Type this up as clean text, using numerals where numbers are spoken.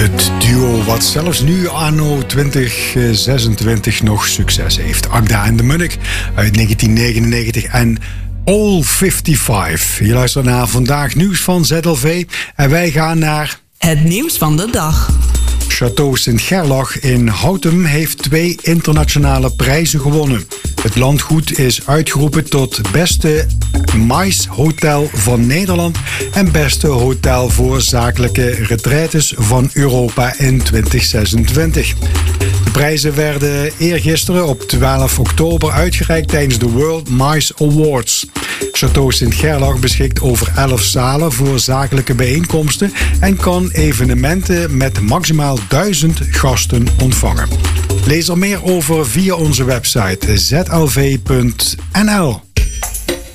Het duo wat zelfs nu anno 2026 nog succes heeft. Agda en de Munnik uit 1999 en All 55. Je luistert naar Vandaag Nieuws van ZLV en wij gaan naar... Het nieuws van de dag. Château Sint-Gerlach in Houten heeft 2 internationale prijzen gewonnen. Het landgoed is uitgeroepen tot beste maishotel van Nederland en beste hotel voor zakelijke retraites van Europa in 2026. De prijzen werden eergisteren op 12 oktober uitgereikt tijdens de World Mice Awards. Château Sint-Gerlach beschikt over 11 zalen voor zakelijke bijeenkomsten en kan evenementen met maximaal 1000 gasten ontvangen. Lees er meer over via onze website zlv.nl.